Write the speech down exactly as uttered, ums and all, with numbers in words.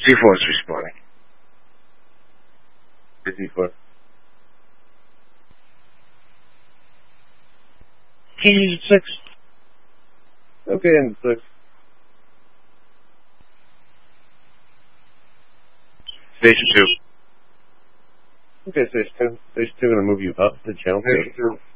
C four is responding. C four. Keys at six. Okay, and six. Station two. Okay, station two. Station two gonna move you up to channel Station two. two.